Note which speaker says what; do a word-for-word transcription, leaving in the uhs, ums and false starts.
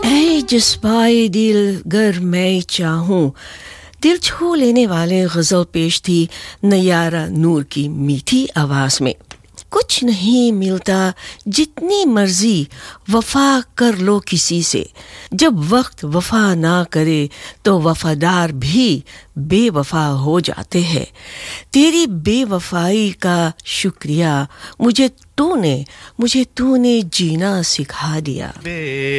Speaker 1: ऐ जज्बाए दिल गर मैं चाहूं, दिल छू लेने वाले गज़ल पेश थी नयारा नूर की मीठी आवाज़ में। कुछ नहीं मिलता जितनी मर्जी वफा कर लो किसी से, जब वक्त वफा ना करे तो वफादार भी बेवफा हो जाते हैं। तेरी बेवफाई का शुक्रिया, मुझे तूने मुझे तूने जीना सिखा दिया।